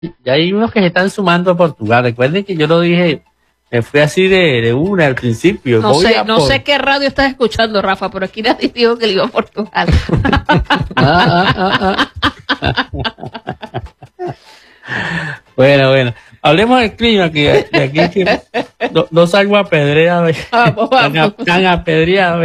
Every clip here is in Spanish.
Ya hay unos que se están sumando a Portugal. Recuerden que yo lo dije, me fui así de una al principio. No sé qué radio estás escuchando, Rafa, pero aquí nadie dijo que le iba a Portugal. Bueno. Hablemos del clima, que de aquí que no salgo apedreado. Tan apedreado.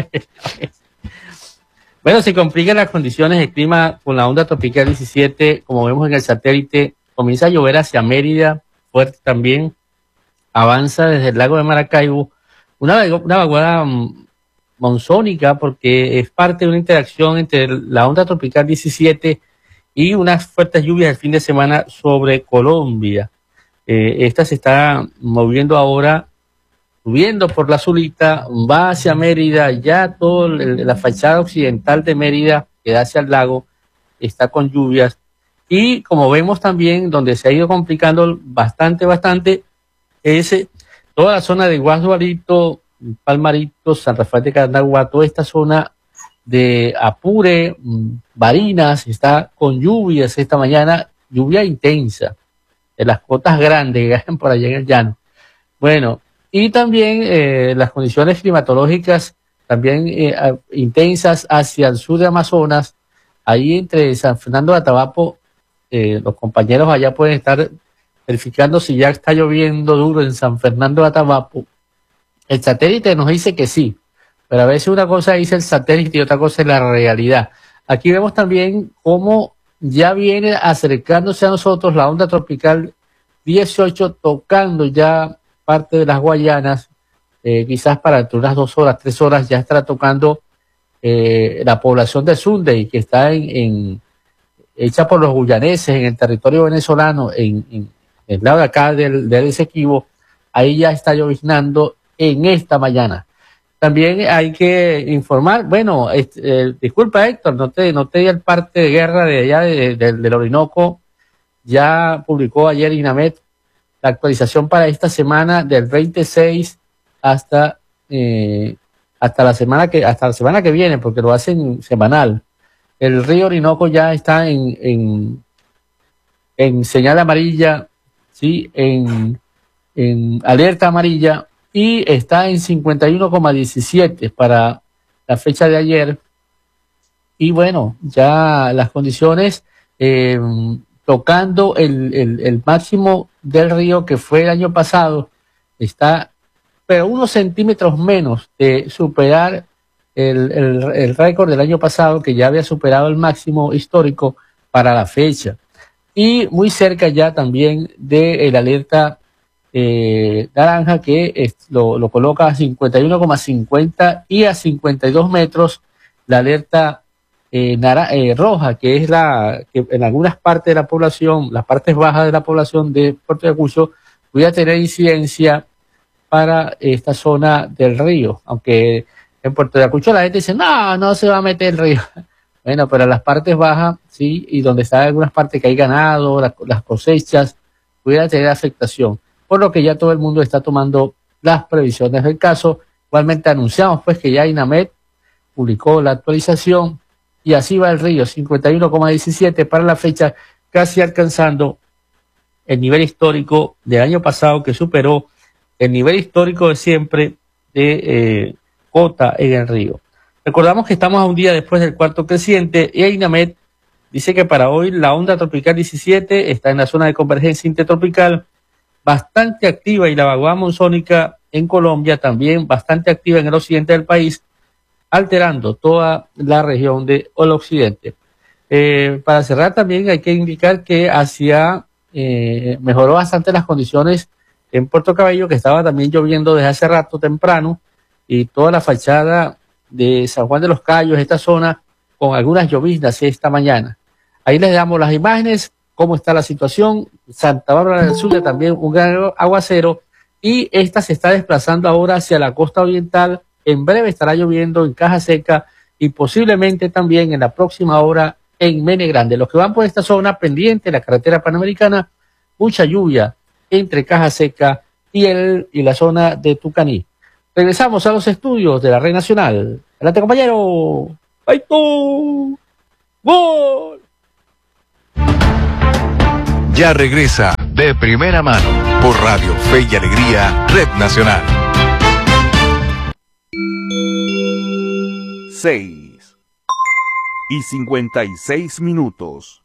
Bueno, se complican las condiciones de clima con la onda tropical 17, como vemos en el satélite. Comienza a llover hacia Mérida, fuerte también. Avanza desde el lago de Maracaibo. Una vaguada monzónica, porque es parte de una interacción entre la onda tropical 17 y unas fuertes lluvias el fin de semana sobre Colombia. Esta se está moviendo ahora, subiendo por la Zulita, va hacia Mérida, ya toda la fachada occidental de Mérida que da hacia el lago está con lluvias. Y como vemos también, donde se ha ido complicando bastante, es toda la zona de Guasuarito, Palmarito, San Rafael de Carnagua, toda esta zona de Apure, Barinas, está con lluvias esta mañana, lluvia intensa, de las cotas grandes que caen por allá en el llano. Bueno, y también las condiciones climatológicas también intensas hacia el sur de Amazonas, ahí entre San Fernando de Atabapo, los compañeros allá pueden estar verificando si ya está lloviendo duro en San Fernando de Atabapo. El satélite nos dice que sí, pero a veces una cosa dice el satélite y otra cosa es la realidad. Aquí vemos también cómo ya viene acercándose a nosotros la onda tropical 18, tocando ya parte de las Guayanas, quizás para entre unas 2 horas, 3 horas ya estará tocando la población de Sunday, que está hecha por los guyaneses en el territorio venezolano, en el lado de acá del Esequibo. Ahí ya está lloviznando en esta mañana. También hay que informar, bueno, disculpa Héctor, no te di el parte de guerra de allá del Orinoco. Ya publicó ayer INAMET la actualización para esta semana del 26 hasta la semana que viene, porque lo hacen semanal. El río Orinoco ya está en señal amarilla, sí, en alerta amarilla, y está en 51,17 para la fecha de ayer. Y bueno, ya las condiciones tocando el máximo del río que fue el año pasado, está pero unos centímetros menos de superar el récord del año pasado, que ya había superado el máximo histórico para la fecha. Y muy cerca ya también de la alerta naranja, que lo coloca a 51,50 y a 52 metros la alerta roja, que es la que en algunas partes de la población, las partes bajas de la población de Puerto Ayacucho, pudiera tener incidencia para esta zona del río, aunque en Puerto Ayacucho la gente dice, no se va a meter el río. Bueno, pero las partes bajas, sí, y donde está algunas partes que hay ganado, las cosechas, pudiera tener afectación, por lo que ya todo el mundo está tomando las previsiones del caso. Igualmente anunciamos pues que ya INAMET publicó la actualización, y así va el río, 51,17 para la fecha, casi alcanzando el nivel histórico del año pasado, que superó el nivel histórico de siempre de cota en el río. Recordamos que estamos a un día después del cuarto creciente, y INAMET dice que para hoy la onda tropical 17 está en la zona de convergencia intertropical, bastante activa, y la vaguada monzónica en Colombia también bastante activa en el occidente del país, alterando toda la región del occidente. Para cerrar también hay que indicar que mejoró bastante las condiciones en Puerto Cabello, que estaba también lloviendo desde hace rato temprano, y toda la fachada de San Juan de los Cayos, esta zona, con algunas lloviznas esta mañana. Ahí les damos las imágenes, cómo está la situación. Santa Bárbara del Sur también un gran aguacero, y esta se está desplazando ahora hacia la costa oriental. En breve estará lloviendo en Caja Seca y posiblemente también en la próxima hora en Mene Grande. Los que van por esta zona pendiente, la carretera panamericana, mucha lluvia entre Caja Seca y la zona de Tucaní. Regresamos a los estudios de la Red Nacional. Adelante, compañero. ¡Ay, tú! ¡Gol! Ya regresa De Primera Mano por Radio Fe y Alegría, Red Nacional. 6:56.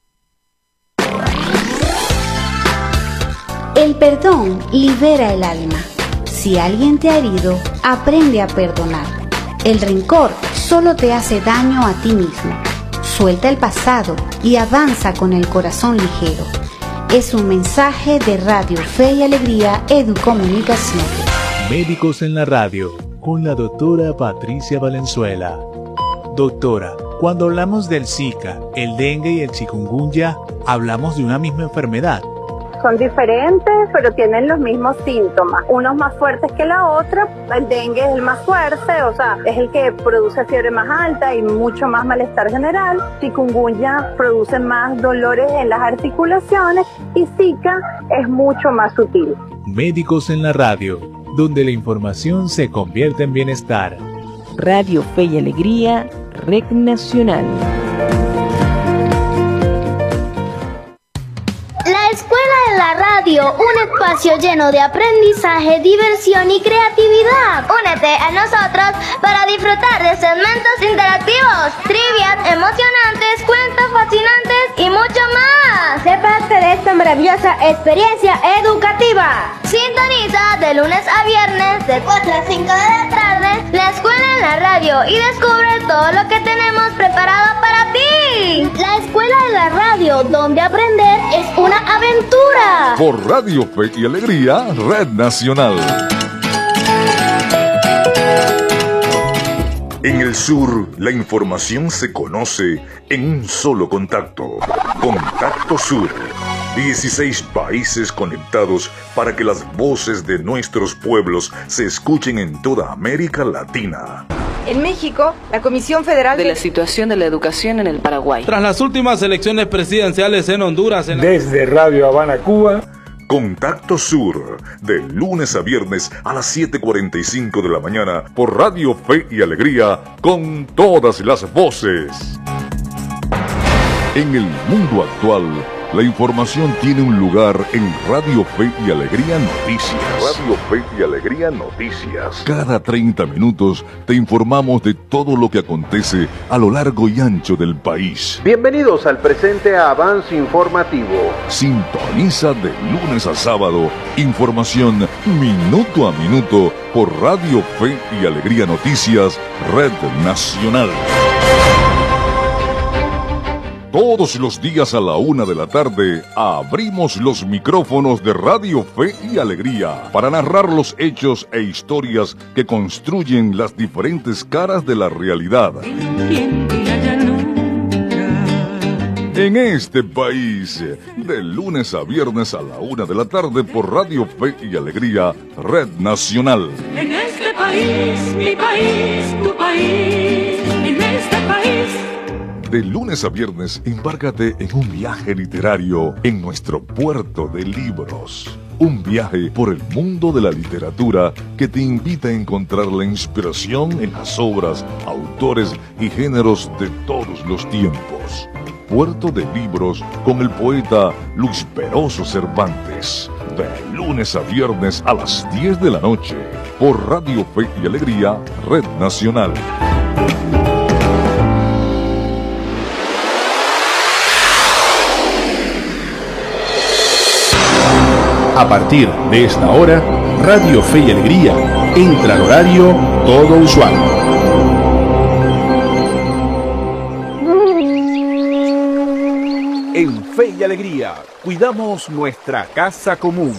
El perdón libera el alma. Si alguien te ha herido, aprende a perdonar. El rencor solo te hace daño a ti mismo. Suelta el pasado y avanza con el corazón ligero. Es un mensaje de Radio Fe y Alegría Educomunicación. Médicos en la radio, con la doctora Patricia Valenzuela. Doctora, cuando hablamos del Zika, el dengue y el chikungunya, hablamos de una misma enfermedad. Son diferentes, pero tienen los mismos síntomas. Unos más fuertes que la otra. El dengue es el más fuerte, o sea, es el que produce fiebre más alta y mucho más malestar general. Chikungunya produce más dolores en las articulaciones y Zika es mucho más sutil. Médicos en la radio, donde la información se convierte en bienestar. Radio Fe y Alegría, Red Nacional. La escuela en la radio, un espacio lleno de aprendizaje, diversión y creatividad. Únete a nosotros para disfrutar de segmentos interactivos, trivias emocionantes, cuentos fascinantes y mucho más. Sé parte de esta maravillosa experiencia educativa. Sintoniza de lunes a viernes de 4 a 5 de la tarde la escuela en la radio y descubre todo lo que tenemos preparado para ti. La escuela en la radio, donde aprender es una aventura. Por Radio Fe y Alegría, Red Nacional. En el sur, la información se conoce en un solo contacto. Contacto Sur. 16 países conectados para que las voces de nuestros pueblos se escuchen en toda América Latina. En México, la Comisión Federal de la situación de la educación en el Paraguay. Tras las últimas elecciones presidenciales en Honduras. Desde Radio Habana, Cuba. Contacto Sur, de lunes a viernes a las 7:45 de la mañana por Radio Fe y Alegría, con todas las voces. En el mundo actual, la información tiene un lugar en Radio Fe y Alegría Noticias. Radio Fe y Alegría Noticias. Cada 30 minutos te informamos de todo lo que acontece a lo largo y ancho del país. Bienvenidos al presente avance informativo. Sintoniza de lunes a sábado información minuto a minuto por Radio Fe y Alegría Noticias, Red Nacional. Todos los días a la 1 de la tarde abrimos los micrófonos de Radio Fe y Alegría para narrar los hechos e historias que construyen las diferentes caras de la realidad. En este país, de lunes a viernes a la 1 de la tarde por Radio Fe y Alegría, Red Nacional. En este país, mi país, tu país, en este país. De lunes a viernes, embárcate en un viaje literario en nuestro puerto de libros. Un viaje por el mundo de la literatura que te invita a encontrar la inspiración en las obras, autores y géneros de todos los tiempos. Puerto de Libros con el poeta Luis Peroso Cervantes. De lunes a viernes a las 10 de la noche por Radio Fe y Alegría, Red Nacional. A partir de esta hora, Radio Fe y Alegría entra al horario todo usuario. En Fe y Alegría, cuidamos nuestra casa común.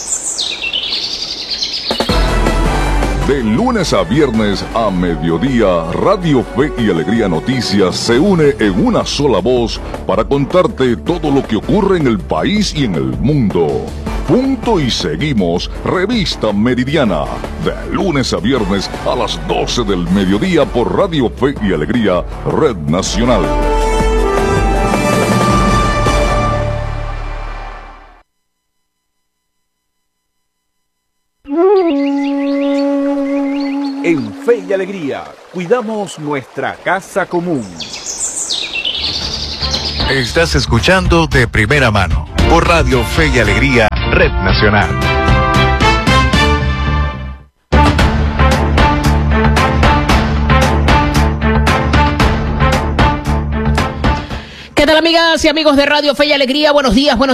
De lunes a viernes a mediodía, Radio Fe y Alegría Noticias se une en una sola voz para contarte todo lo que ocurre en el país y en el mundo. Punto y seguimos, Revista Meridiana, de lunes a viernes a las 12 del mediodía por Radio Fe y Alegría, Red Nacional. En Fe y Alegría, cuidamos nuestra casa común. Estás escuchando De Primera Mano, por Radio Fe y Alegría, Red Nacional. ¿Qué tal, amigas y amigos de Radio Fe y Alegría? Buenos días, muy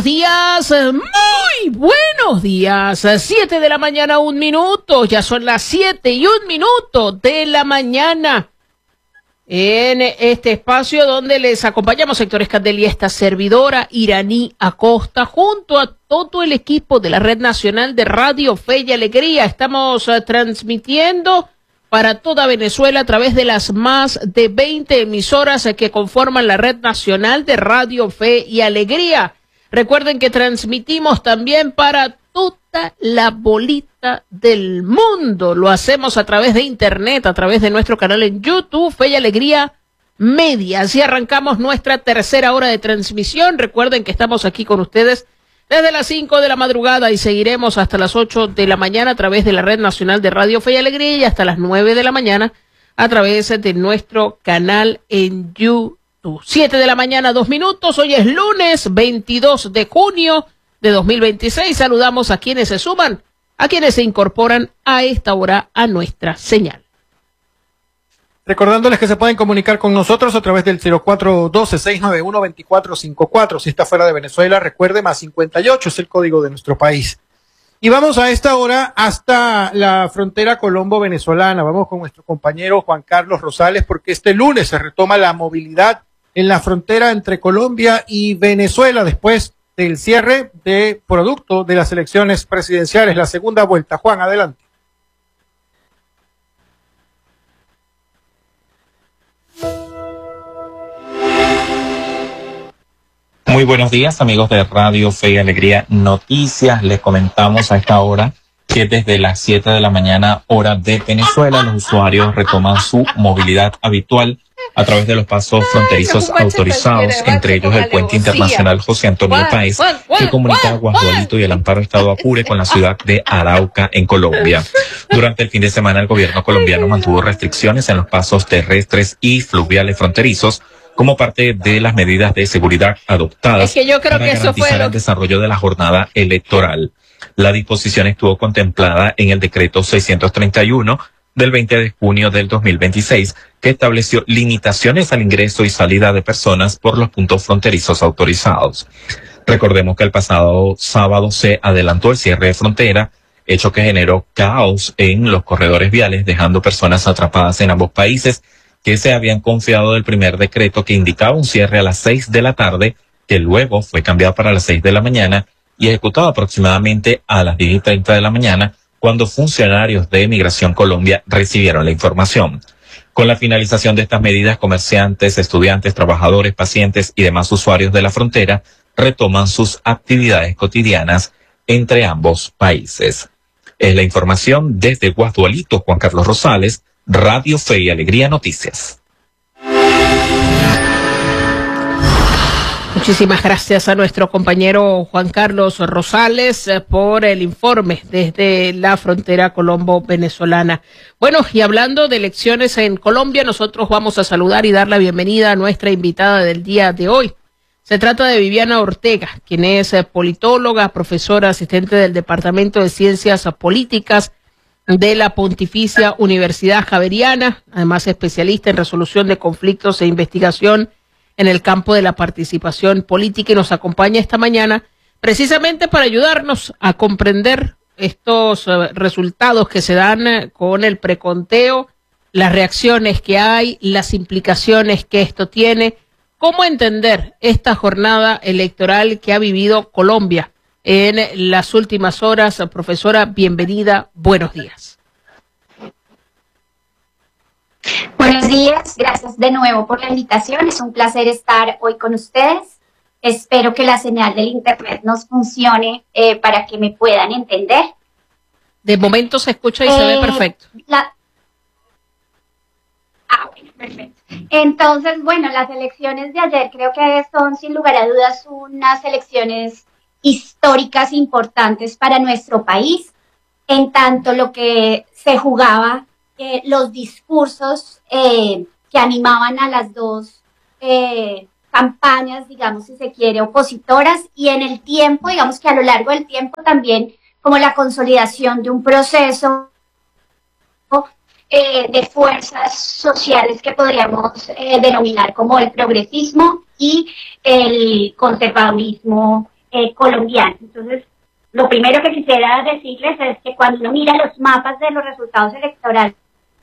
buenos días. 7 de la mañana, 1 minuto. Ya son las 7:01 de la mañana. En este espacio donde les acompañamos Héctor Escandel y esta servidora Iraní Acosta, junto a todo el equipo de la Red Nacional de Radio Fe y Alegría. Estamos transmitiendo para toda Venezuela a través de las más de 20 emisoras que conforman la Red Nacional de Radio Fe y Alegría. Recuerden que transmitimos también para toda la bolita del mundo. Lo hacemos a través de internet, a través de nuestro canal en YouTube, Fe y Alegría Media. Así arrancamos nuestra tercera hora de transmisión. Recuerden que estamos aquí con ustedes desde las 5 de la madrugada y seguiremos hasta las 8 de la mañana a través de la Red Nacional de Radio Fe y Alegría y hasta las 9 de la mañana a través de nuestro canal en YouTube. 7 de la mañana, 2 minutos. Hoy es lunes 22 de junio de 2026. Saludamos a quienes se suman, a quienes se incorporan a esta hora a nuestra señal. Recordándoles que se pueden comunicar con nosotros a través del 0412-691-2454. Si está fuera de Venezuela, recuerde, +58 es el código de nuestro país. Y vamos a esta hora hasta la frontera colombo-venezolana. Vamos con nuestro compañero Juan Carlos Rosales, porque este lunes se retoma la movilidad en la frontera entre Colombia y Venezuela después del cierre de producto de las elecciones presidenciales, la segunda vuelta. Juan, adelante. Muy buenos días, amigos de Radio Fe y Alegría Noticias. Les comentamos a esta hora que desde las 7 de la mañana, hora de Venezuela, los usuarios retoman su movilidad habitual a través de los pasos fronterizos autorizados, entre ellos el puente internacional José Antonio Páez, que comunica a Guasdualito y el Amparo Estado Apure con la ciudad de Arauca, en Colombia. Durante el fin de semana, el gobierno colombiano mantuvo restricciones en los pasos terrestres y fluviales fronterizos como parte de las medidas de seguridad adoptadas para garantizar el desarrollo de la jornada electoral. La disposición estuvo contemplada en el decreto 631 del 20 de junio del 2026, que estableció limitaciones al ingreso y salida de personas por los puntos fronterizos autorizados. Recordemos que el pasado sábado se adelantó el cierre de frontera, hecho que generó caos en los corredores viales, dejando personas atrapadas en ambos países que se habían confiado del primer decreto que indicaba un cierre a las 6 de la tarde, que luego fue cambiado para las 6 de la mañana y ejecutado aproximadamente a las 10:30 de la mañana, cuando funcionarios de Migración Colombia recibieron la información. Con la finalización de estas medidas, comerciantes, estudiantes, trabajadores, pacientes y demás usuarios de la frontera retoman sus actividades cotidianas entre ambos países. Es la información desde Guasdualito, Juan Carlos Rosales, Radio Fe y Alegría Noticias. Muchísimas gracias a nuestro compañero Juan Carlos Rosales por el informe desde la frontera colombo-venezolana. Bueno, y hablando de elecciones en Colombia, nosotros vamos a saludar y dar la bienvenida a nuestra invitada del día de hoy. Se trata de Viviana Ortega, quien es politóloga, profesora asistente del Departamento de Ciencias Políticas de la Pontificia Universidad Javeriana, además especialista en resolución de conflictos e investigación en el campo de la participación política, y nos acompaña esta mañana precisamente para ayudarnos a comprender estos resultados que se dan con el preconteo, las reacciones que hay, las implicaciones que esto tiene, cómo entender esta jornada electoral que ha vivido Colombia en las últimas horas. Profesora, bienvenida, buenos días. Buenos días, gracias de nuevo por la invitación, es un placer estar hoy con ustedes. Espero que la señal del internet nos funcione para que me puedan entender. De momento se escucha y se ve perfecto. Bueno, perfecto. Entonces, bueno, las elecciones de ayer creo que son sin lugar a dudas unas elecciones históricas importantes para nuestro país, en tanto lo que se jugaba, los discursos que animaban a las dos campañas, digamos, si se quiere, opositoras, y en el tiempo, digamos que a lo largo del tiempo también como la consolidación de un proceso de fuerzas sociales que podríamos denominar como el progresismo y el conservadurismo colombiano. Entonces, lo primero que quisiera decirles es que cuando uno mira los mapas de los resultados electorales,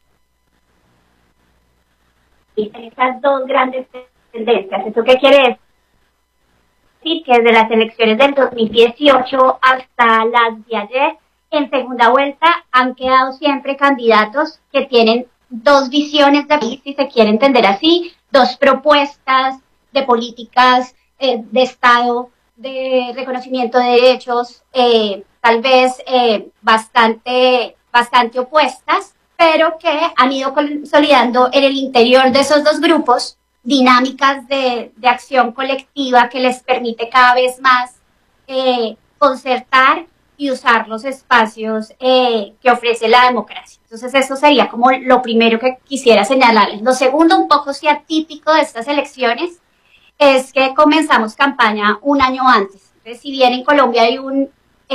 estas dos grandes tendencias, ¿eso qué quiere decir? Que desde las elecciones del 2018 hasta las de ayer, en segunda vuelta han quedado siempre candidatos que tienen dos visiones de país, si se quiere entender así, dos propuestas de políticas de Estado, de reconocimiento de derechos, tal vez bastante opuestas, pero que han ido consolidando en el interior de esos dos grupos dinámicas de acción colectiva que les permite cada vez más concertar y usar los espacios que ofrece la democracia. Entonces eso sería como lo primero que quisiera señalarles. Lo segundo, un poco sí atípico de estas elecciones, es que comenzamos campaña un año antes. Entonces, si bien en Colombia hay un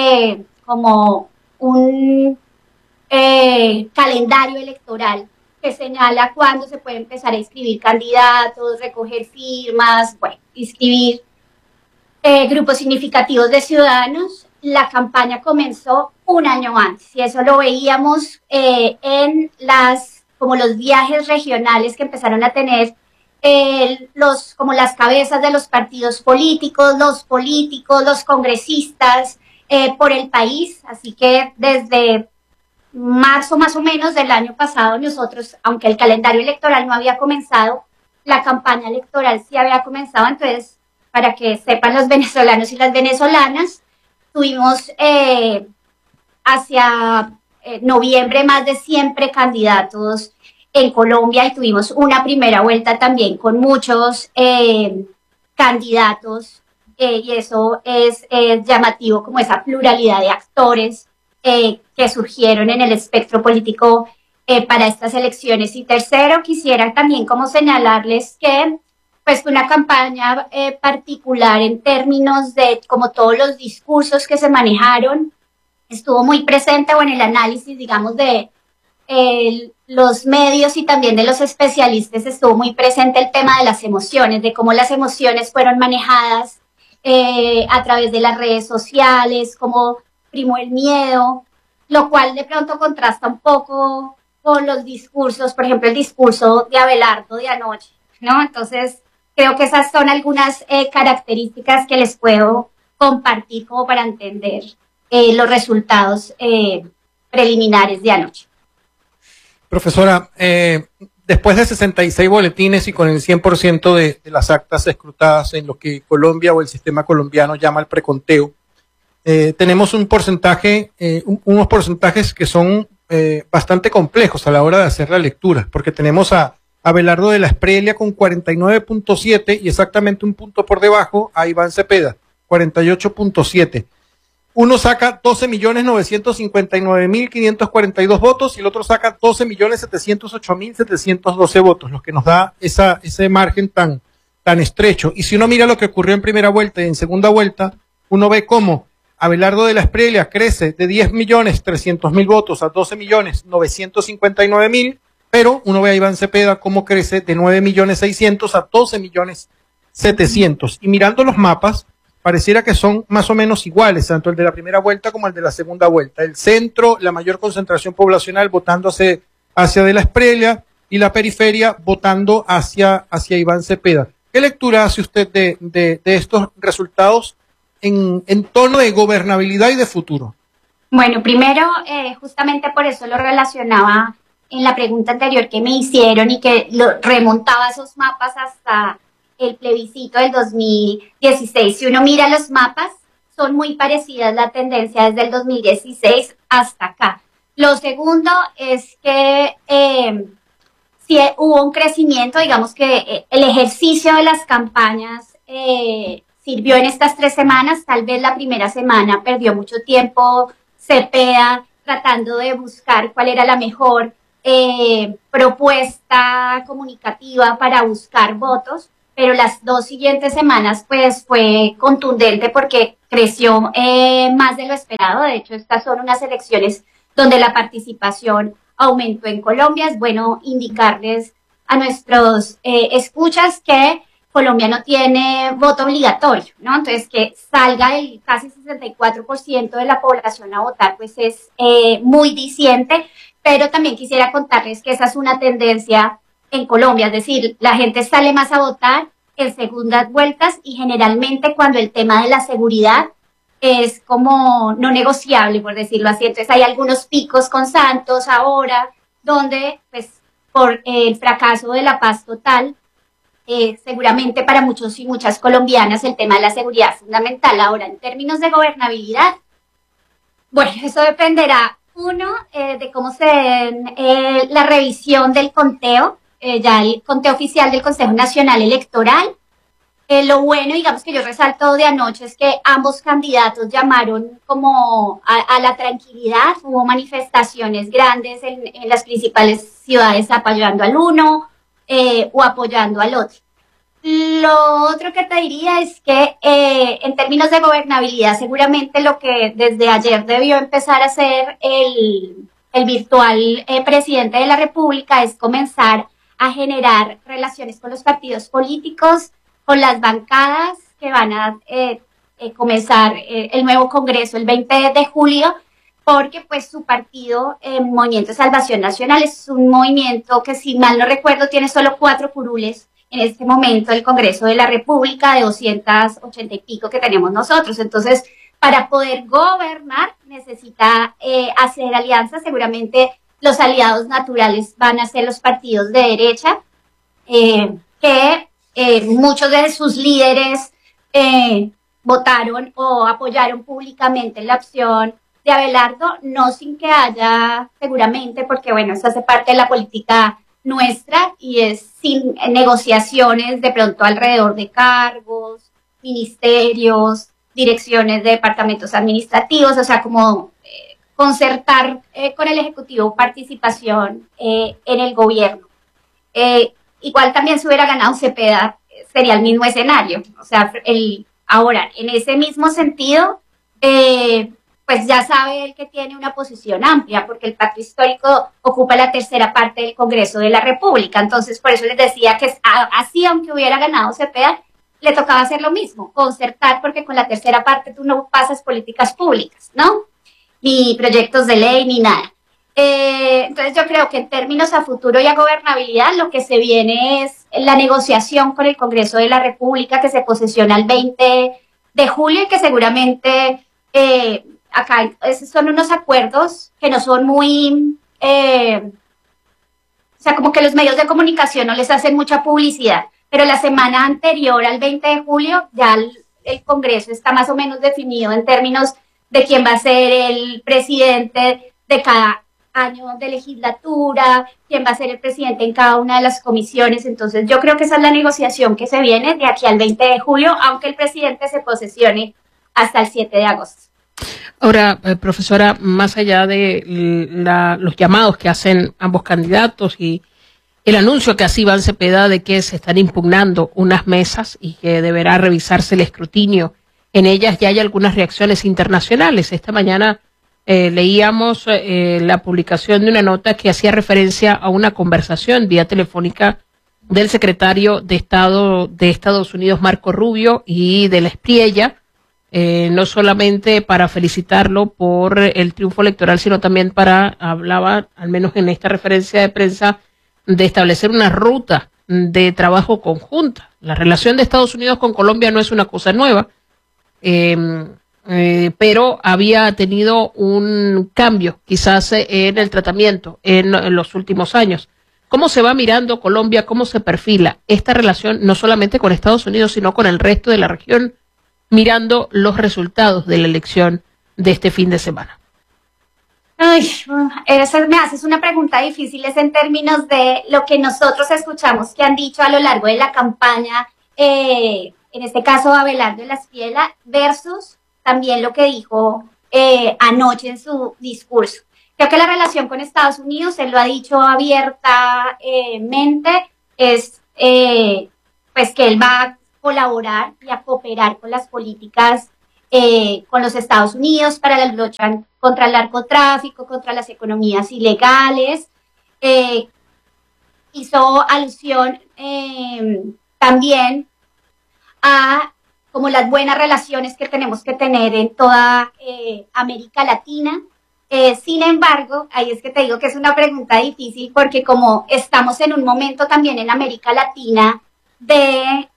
calendario electoral que señala cuándo se puede empezar a inscribir candidatos, recoger firmas, bueno, inscribir grupos significativos de ciudadanos, la campaña comenzó un año antes, y eso lo veíamos en los viajes regionales que empezaron a tener como las cabezas de los partidos políticos, los congresistas por el país. Así que desde marzo más o menos del año pasado nosotros, aunque el calendario electoral no había comenzado, la campaña electoral sí había comenzado. Entonces, para que sepan los venezolanos y las venezolanas, tuvimos hacia noviembre más de 100 precandidatos en Colombia, y tuvimos una primera vuelta también con muchos candidatos, y eso es llamativo, como esa pluralidad de actores que surgieron en el espectro político para estas elecciones. Y tercero, quisiera también como señalarles que pues una campaña particular en términos de como todos los discursos que se manejaron, estuvo muy presente, o en el análisis, digamos, de los medios y también de los especialistas, estuvo muy presente el tema de las emociones, de cómo las emociones fueron manejadas a través de las redes sociales, cómo primó el miedo, lo cual de pronto contrasta un poco con los discursos, por ejemplo, el discurso de Abelardo de anoche, ¿no? Entonces, creo que esas son algunas características que les puedo compartir como para entender los resultados preliminares de anoche. Profesora, después de 66 boletines y con el 100% de las actas escrutadas en lo que Colombia o el sistema colombiano llama el preconteo, tenemos un porcentaje, unos porcentajes que son bastante complejos a la hora de hacer la lectura, porque tenemos a Abelardo de la Espriella con 49.7 y exactamente un punto por debajo a Iván Cepeda, 48.7. Uno saca 12.959.542 votos y el otro saca 12.708.712 votos, lo que nos da ese margen tan estrecho. Y si uno mira lo que ocurrió en primera vuelta y en segunda vuelta, uno ve cómo Abelardo de la Espriella crece de 10.300.000 votos a 12.959.000, pero uno ve a Iván Cepeda cómo crece de 9.600.000 a 12.700.000. Y mirando los mapas, pareciera que son más o menos iguales, tanto el de la primera vuelta como el de la segunda vuelta. El centro, la mayor concentración poblacional votando hacia de la Espriella, y la periferia votando hacia Iván Cepeda. ¿Qué lectura hace usted de estos resultados en tono de gobernabilidad y de futuro? Bueno, primero, justamente por eso lo relacionaba en la pregunta anterior que me hicieron y que lo remontaba esos mapas hasta el plebiscito del 2016. Si uno mira los mapas, son muy parecidas la tendencia desde el 2016 hasta acá. Lo segundo es que sí hubo un crecimiento, digamos que el ejercicio de las campañas sirvió en estas 3 semanas. Tal vez la primera semana perdió mucho tiempo Cepeda tratando de buscar cuál era la mejor propuesta comunicativa para buscar votos, pero las 2 siguientes semanas pues fue contundente porque creció más de lo esperado. De hecho, estas son unas elecciones donde la participación aumentó en Colombia. Es bueno indicarles a nuestros escuchas que Colombia no tiene voto obligatorio, ¿no? Entonces, que salga el casi 64% de la población a votar, pues es muy diciente, pero también quisiera contarles que esa es una tendencia en Colombia, es decir, la gente sale más a votar en segundas vueltas y generalmente cuando el tema de la seguridad es como no negociable, por decirlo así. Entonces hay algunos picos con Santos ahora, donde pues por el fracaso de la paz total, seguramente para muchos y muchas colombianas el tema de la seguridad es fundamental. Ahora, en términos de gobernabilidad, bueno, eso dependerá, uno, de cómo se den la revisión del conteo, ya el conteo oficial del Consejo Nacional Electoral. Lo bueno, digamos, que yo resalto de anoche es que ambos candidatos llamaron como a la tranquilidad. Hubo manifestaciones grandes en las principales ciudades apoyando al uno o apoyando al otro. Lo otro que te diría es que en términos de gobernabilidad, seguramente lo que desde ayer debió empezar a hacer el virtual presidente de la República es comenzar a generar relaciones con los partidos políticos, con las bancadas que van a comenzar el nuevo Congreso el 20 de julio, porque pues su partido, Movimiento de Salvación Nacional, es un movimiento que, si mal no recuerdo, tiene solo 4 curules en este momento del Congreso de la República, de 280 y pico que tenemos nosotros. Entonces, para poder gobernar necesita hacer alianzas. Seguramente los aliados naturales van a ser los partidos de derecha, que muchos de sus líderes votaron o apoyaron públicamente la opción de Abelardo, no sin que haya, seguramente, porque bueno, eso hace parte de la política nuestra y es sin negociaciones de pronto alrededor de cargos, ministerios, direcciones de departamentos administrativos, o sea, como concertar con el Ejecutivo participación en el gobierno. Igual también si hubiera ganado Cepeda, sería el mismo escenario. O sea, ahora, en ese mismo sentido, pues ya sabe él que tiene una posición amplia, porque el pacto histórico ocupa la tercera parte del Congreso de la República. Entonces, por eso les decía que así, aunque hubiera ganado Cepeda, le tocaba hacer lo mismo, concertar, porque con la tercera parte tú no pasas políticas públicas, ¿no? Ni proyectos de ley, ni nada. Entonces yo creo que en términos a futuro y a gobernabilidad, lo que se viene es la negociación con el Congreso de la República, que se posesiona el 20 de julio y que seguramente acá son unos acuerdos que no son muy, o sea, como que los medios de comunicación no les hacen mucha publicidad, pero la semana anterior al 20 de julio ya el Congreso está más o menos definido en términos de quién va a ser el presidente de cada año de legislatura, quién va a ser el presidente en cada una de las comisiones. Entonces yo creo que esa es la negociación que se viene de aquí al 20 de julio, aunque el presidente se posesione hasta el 7 de agosto. Ahora, profesora, más allá de los llamados que hacen ambos candidatos y el anuncio que hace Iván Cepeda de que se están impugnando unas mesas y que deberá revisarse el escrutinio en ellas, ya hay algunas reacciones internacionales. Esta mañana leíamos la publicación de una nota que hacía referencia a una conversación vía telefónica del secretario de Estado de Estados Unidos, Marco Rubio, y de la Espriella, no solamente para felicitarlo por el triunfo electoral, sino también hablaba, al menos en esta referencia de prensa, de establecer una ruta de trabajo conjunta. La relación de Estados Unidos con Colombia no es una cosa nueva, pero había tenido un cambio quizás en el tratamiento en los últimos años. ¿Cómo se va mirando Colombia? ¿Cómo se perfila esta relación no solamente con Estados Unidos, sino con el resto de la región, mirando los resultados de la elección de este fin de semana? Ay, me haces una pregunta difícil, es en términos de lo que nosotros escuchamos que han dicho a lo largo de la campaña, en este caso Abelardo de la Espriella, versus también lo que dijo anoche en su discurso. Creo que la relación con Estados Unidos, él lo ha dicho abiertamente, es pues que él va a colaborar y a cooperar con las políticas con los Estados Unidos para la lucha contra el narcotráfico, contra las economías ilegales. Hizo alusión también a como las buenas relaciones que tenemos que tener en toda América Latina. Sin embargo, ahí es que te digo que es una pregunta difícil porque como estamos en un momento también en América Latina de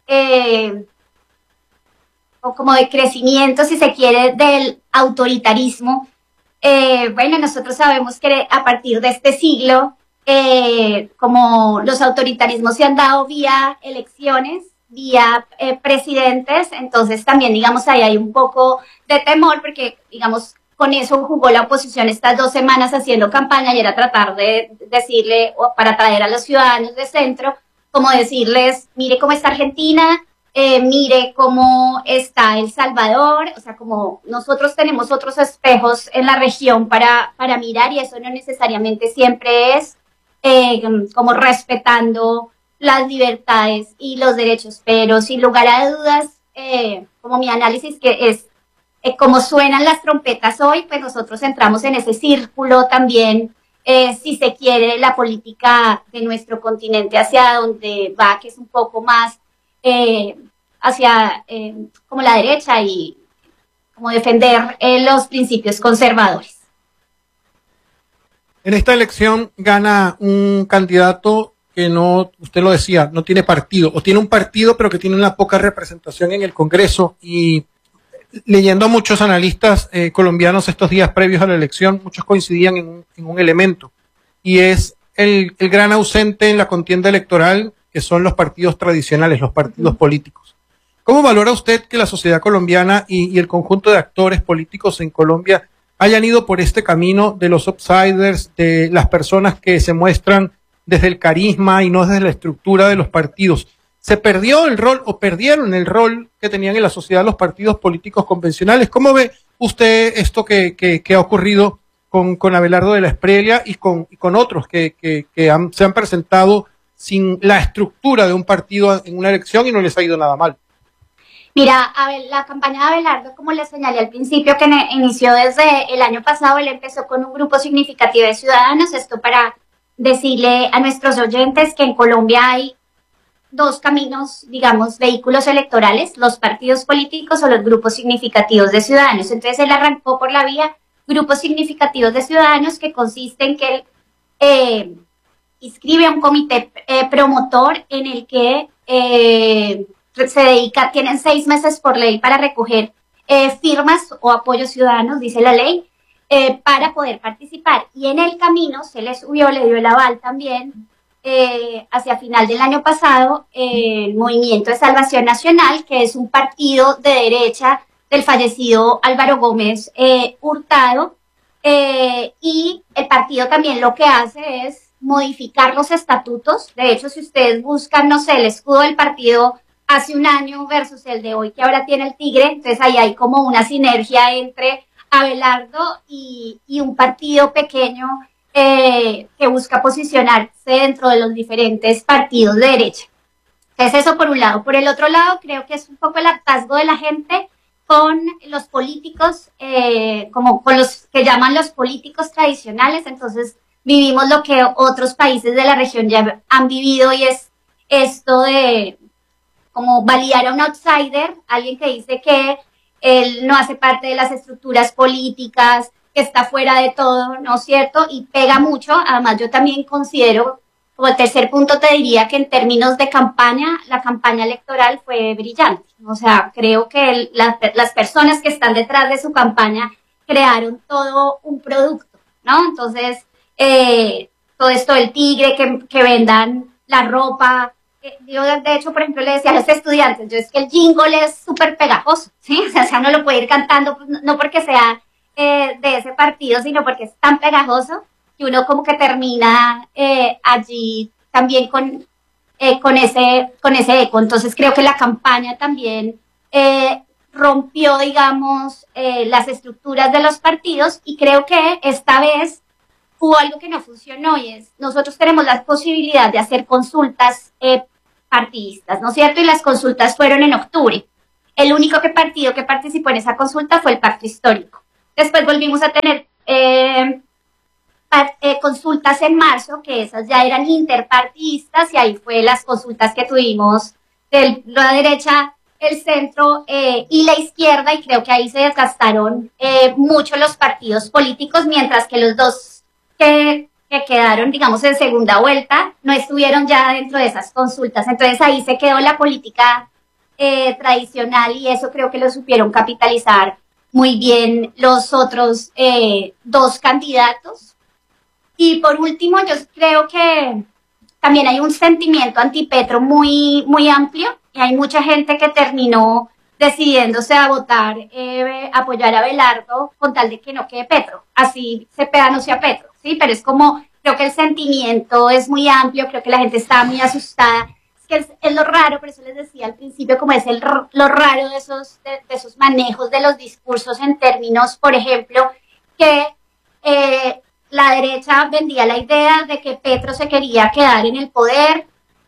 o como de crecimiento, si se quiere, del autoritarismo. Bueno, nosotros sabemos que a partir de este siglo, como los autoritarismos se han dado vía elecciones, vía presidentes, entonces también, digamos, ahí hay un poco de temor porque, digamos, con eso jugó la oposición estas 2 semanas haciendo campaña y era tratar de decirle, o para atraer a los ciudadanos de centro, como decirles, mire cómo está Argentina, mire cómo está El Salvador, o sea, como nosotros tenemos otros espejos en la región para mirar y eso no necesariamente siempre es como respetando las libertades y los derechos, pero sin lugar a dudas, como mi análisis que es como suenan las trompetas hoy, pues nosotros entramos en ese círculo también, si se quiere, la política de nuestro continente hacia donde va, que es un poco más hacia como la derecha y como defender los principios conservadores. En esta elección gana un candidato que no, usted lo decía, no tiene partido, o tiene un partido pero que tiene una poca representación en el Congreso, y leyendo a muchos analistas colombianos estos días previos a la elección, muchos coincidían en un elemento, y es el gran ausente en la contienda electoral, que son los partidos tradicionales, los partidos políticos. ¿Cómo valora usted que la sociedad colombiana y el conjunto de actores políticos en Colombia hayan ido por este camino de los outsiders, de las personas que se muestran desde el carisma y no desde la estructura de los partidos? ¿Se perdió el rol o perdieron el rol que tenían en la sociedad los partidos políticos convencionales? ¿Cómo ve usted esto que ha ocurrido con Abelardo de la Espriella y con otros que se han presentado sin la estructura de un partido en una elección y no les ha ido nada mal? Mira, la campaña de Abelardo, como les señalé al principio, que inició desde el año pasado, él empezó con un grupo significativo de ciudadanos, esto para decirle a nuestros oyentes que en Colombia hay 2 caminos, digamos, vehículos electorales, los partidos políticos o los grupos significativos de ciudadanos. Entonces él arrancó por la vía grupos significativos de ciudadanos, que consiste en que él inscribe a un comité promotor en el que se dedica, tienen 6 meses por ley para recoger firmas o apoyos ciudadanos, dice la ley, para poder participar. Y en el camino se le subió, le dio el aval también, hacia final del año pasado, el Movimiento de Salvación Nacional, que es un partido de derecha del fallecido Álvaro Gómez Hurtado, y el partido también lo que hace es modificar los estatutos. De hecho, si ustedes buscan, no sé, el escudo del partido hace un año versus el de hoy que ahora tiene el tigre, entonces ahí hay como una sinergia entre Abelardo y un partido pequeño que busca posicionarse dentro de los diferentes partidos de derecha. Entonces eso por un lado. Por el otro lado, creo que es un poco el hartazgo de la gente con los políticos, como con los que llaman los políticos tradicionales. Entonces vivimos lo que otros países de la región ya han vivido, y es esto de como validar a un outsider, alguien que dice que él no hace parte de las estructuras políticas, que está fuera de todo, ¿no es cierto? Y pega mucho. Además, yo también considero, como el tercer punto te diría, que en términos de campaña, la campaña electoral fue brillante. O sea, creo que las personas que están detrás de su campaña crearon todo un producto, ¿no? Entonces, todo esto del tigre, que vendan la ropa. Yo, de hecho, por ejemplo, le decía a los estudiantes, yo es que el jingle es súper pegajoso, ¿sí? O sea, uno lo puede ir cantando, no porque sea de ese partido, sino porque es tan pegajoso que uno como que termina allí también con ese eco. Entonces creo que la campaña también rompió, digamos, las estructuras de los partidos, y creo que esta vez hubo algo que no funcionó, y es, nosotros tenemos la posibilidad de hacer consultas partidistas, ¿no es cierto? Y las consultas fueron en octubre. El único partido que participó en esa consulta fue el Pacto Histórico. Después volvimos a tener consultas en marzo, que esas ya eran interpartidistas, y ahí fue las consultas que tuvimos de la derecha, el centro y la izquierda, y creo que ahí se desgastaron mucho los partidos políticos, mientras que los dos que quedaron, digamos, en segunda vuelta, no estuvieron ya dentro de esas consultas. Entonces ahí se quedó la política tradicional, y eso creo que lo supieron capitalizar muy bien los otros dos candidatos. Y por último, yo creo que también hay un sentimiento antipetro muy, muy amplio, y hay mucha gente que terminó decidiéndose a votar, apoyar a Abelardo con tal de que no quede Petro. Así Cepeda no sea Petro, ¿sí? Pero es como, creo que el sentimiento es muy amplio, creo que la gente está muy asustada. Es que es lo raro, por eso les decía al principio, como es lo raro de esos manejos de los discursos en términos, por ejemplo, que la derecha vendía la idea de que Petro se quería quedar en el poder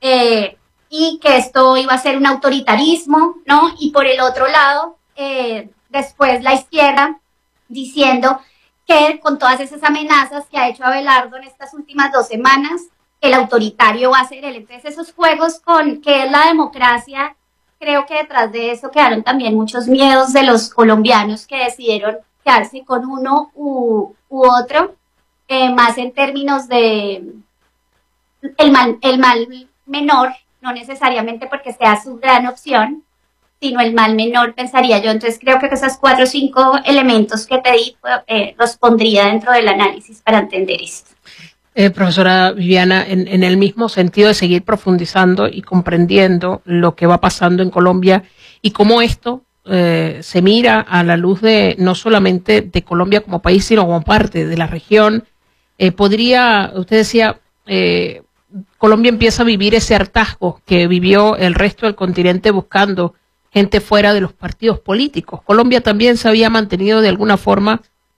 y que esto iba a ser un autoritarismo, ¿no? Y por el otro lado, después la izquierda diciendo que con todas esas amenazas que ha hecho Abelardo en estas últimas 2 semanas, el autoritario va a ser él. Entonces esos juegos con qué es la democracia, creo que detrás de eso quedaron también muchos miedos de los colombianos que decidieron quedarse con uno u otro, más en términos de el mal menor, no necesariamente porque sea su gran opción, sino el mal menor, pensaría yo. Entonces creo que esos 4 o 5 elementos que te di los pondría dentro del análisis para entender esto. Profesora Viviana, en el mismo sentido de seguir profundizando y comprendiendo lo que va pasando en Colombia y cómo esto se mira a la luz de no solamente de Colombia como país, sino como parte de la región, usted decía, Colombia empieza a vivir ese hartazgo que vivió el resto del continente buscando gente fuera de los partidos políticos. Colombia también se había mantenido de alguna forma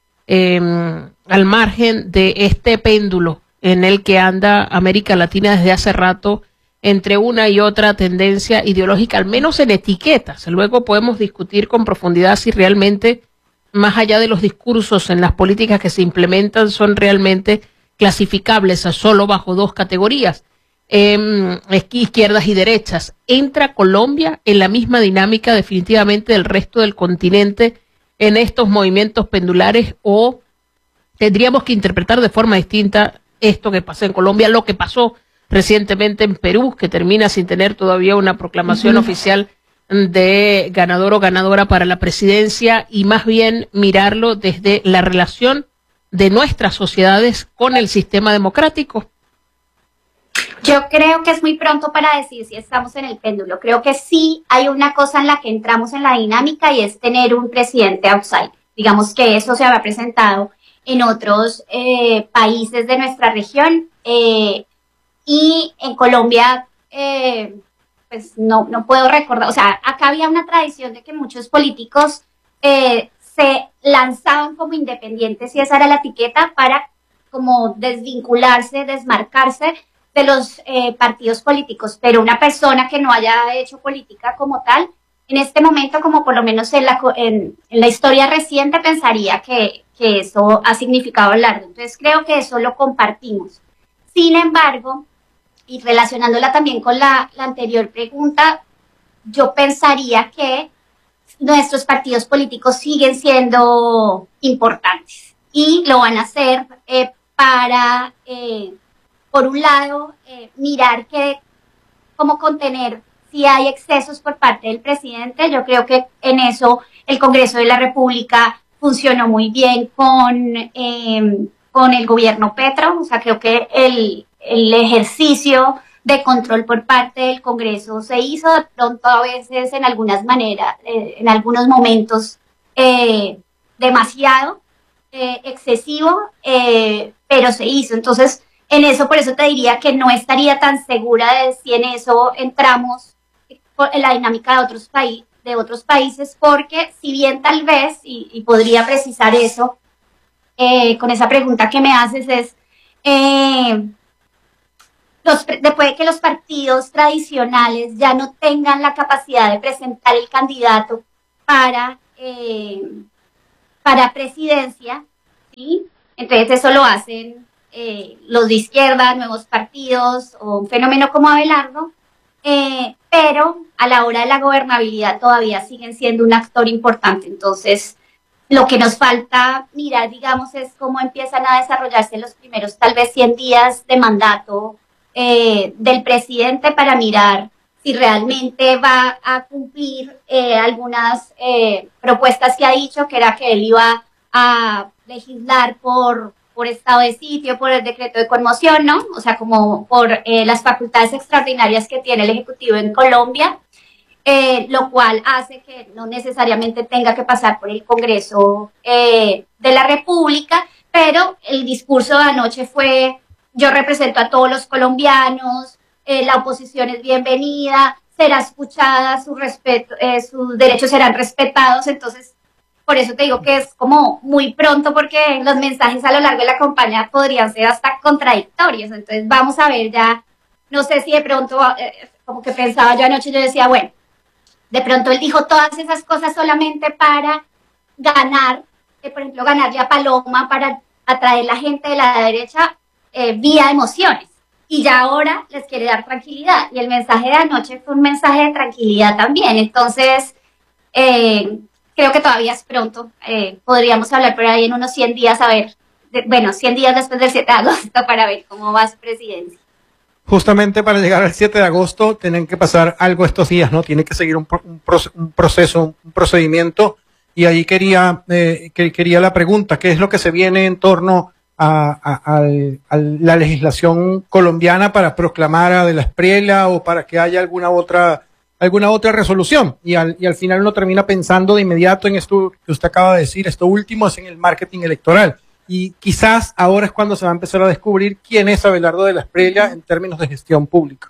al margen de este péndulo en el que anda América Latina desde hace rato entre una y otra tendencia ideológica, al menos en etiquetas. Luego podemos discutir con profundidad si realmente, más allá de los discursos en las políticas que se implementan, son realmente clasificables solo bajo 2 categorías, izquierdas y derechas. ¿Entra Colombia en la misma dinámica definitivamente del resto del continente en estos movimientos pendulares, o tendríamos que interpretar de forma distinta esto que pasó en Colombia, lo que pasó recientemente en Perú, que termina sin tener todavía una proclamación oficial de ganador o ganadora para la presidencia, y más bien mirarlo desde la relación de nuestras sociedades con el sistema democrático? Yo creo que es muy pronto para decir si estamos en el péndulo. Creo que sí hay una cosa en la que entramos en la dinámica, y es tener un presidente outsider. Digamos que eso se había presentado en otros países de nuestra región, y en Colombia pues no puedo recordar. O sea, acá había una tradición de que muchos políticos se lanzaban como independientes, y esa era la etiqueta para como desvincularse, desmarcarse de los partidos políticos. Pero una persona que no haya hecho política como tal, en este momento, como por lo menos en la historia reciente, pensaría que eso ha significado largo. Entonces creo que eso lo compartimos. Sin embargo, y relacionándola también con la anterior pregunta, yo pensaría que nuestros partidos políticos siguen siendo importantes, y lo van a hacer para, por un lado, mirar cómo contener si hay excesos por parte del presidente. Yo creo que en eso el Congreso de la República funcionó muy bien con el gobierno Petro. O sea, creo que el ejercicio de control por parte del Congreso se hizo de pronto a veces en algunas maneras, en algunos momentos demasiado excesivo, pero se hizo. Entonces, en eso, por eso te diría que no estaría tan segura de si en eso entramos en la dinámica de otros países, porque si bien tal vez, y podría precisar eso con esa pregunta que me haces, es después de que los partidos tradicionales ya no tengan la capacidad de presentar el candidato para presidencia, ¿sí? Entonces eso lo hacen los de izquierda, nuevos partidos o un fenómeno como Abelardo, pero a la hora de la gobernabilidad todavía siguen siendo un actor importante. Entonces, lo que nos falta mirar, digamos, es cómo empiezan a desarrollarse los primeros tal vez 100 días de mandato del presidente para mirar si realmente va a cumplir algunas propuestas que ha dicho, que era que él iba a legislar por estado de sitio, por el decreto de conmoción, ¿no? O sea, como por las facultades extraordinarias que tiene el Ejecutivo en Colombia, lo cual hace que no necesariamente tenga que pasar por el Congreso de la República, pero el discurso de anoche fue: yo represento a todos los colombianos, la oposición es bienvenida, será escuchada, sus derechos serán respetados. Entonces, por eso te digo que es como muy pronto, porque los mensajes a lo largo de la campaña podrían ser hasta contradictorios. Entonces vamos a ver ya, no sé si de pronto, como que pensaba yo anoche, yo decía, bueno, de pronto él dijo todas esas cosas solamente para ganar, por ejemplo, ganarle a Paloma, para atraer a la gente de la derecha vía emociones. Y ya ahora les quiere dar tranquilidad. Y el mensaje de anoche fue un mensaje de tranquilidad también. Entonces, creo que todavía es pronto. Podríamos hablar por ahí en unos 100 días, a ver, 100 días después del 7 de agosto para ver cómo va su presidencia. Justamente para llegar al 7 de agosto tienen que pasar algo estos días, ¿no? Tiene que seguir un proceso, un procedimiento. Y ahí quería la pregunta: ¿qué es lo que se viene en torno a la legislación colombiana para proclamar a De la Espriella o para que haya alguna otra resolución? Y al final uno termina pensando de inmediato en esto que usted acaba de decir, esto último es en el marketing electoral. Y quizás ahora es cuando se va a empezar a descubrir quién es Abelardo De la Espriella en términos de gestión pública.